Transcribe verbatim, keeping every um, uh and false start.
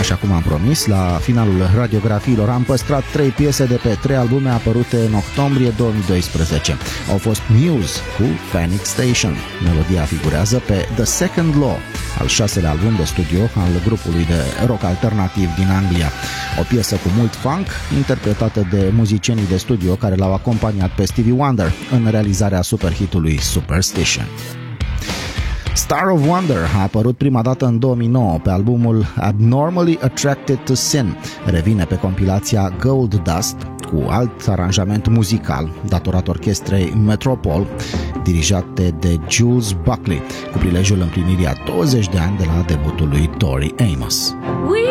Așa cum am promis, la finalul radiografiilor am păstrat trei piese de pe trei albume apărute în octombrie două mii doisprezece. Au fost Muse cu Panic Station. Melodia figurează pe The Second Law, al șaselea album de studio al grupului de rock alternativ din Anglia. O piesă cu mult funk, interpretată de muzicienii de studio care l-au acompaniat pe Stevie Wonder în realizarea superhitului Superstition. Star of Wonder a apărut prima dată în două mii nouă pe albumul Abnormally Attracted to Sin. Revine pe compilația Gold Dust cu alt aranjament muzical datorat orchestrei Metropole, dirijate de Jules Buckley, cu prilejul împlinirii a douăzeci de ani de la debutul lui Tori Amos.